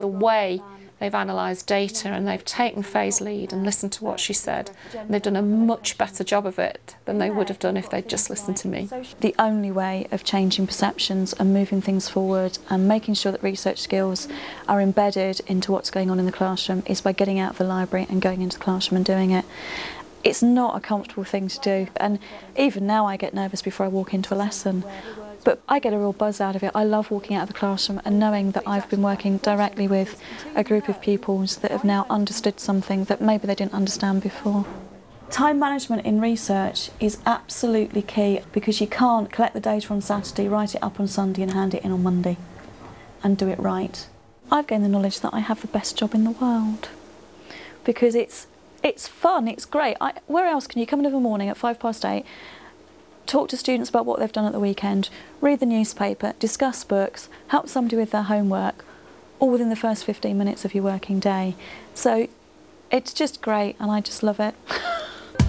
The way they've analysed data and they've taken phase lead and listened to what she said, and they've done a much better job of it than they would have done if they'd just listened to me. The only way of changing perceptions and moving things forward and making sure that research skills are embedded into what's going on in the classroom is by getting out of the library and going into the classroom and doing it. It's not a comfortable thing to do, and even now I get nervous before I walk into a lesson. But I get a real buzz out of it. I love walking out of the classroom and knowing that I've been working directly with a group of pupils that have now understood something that maybe they didn't understand before. Time management in research is absolutely key, because you can't collect the data on Saturday, write it up on Sunday and hand it in on Monday and do it right. I've gained the knowledge that I have the best job in the world, because it's fun, it's great. Where else can you come in of a morning at 8:05, talk to students about what they've done at the weekend, read the newspaper, discuss books, help somebody with their homework, all within the first 15 minutes of your working day. So it's just great and I just love it.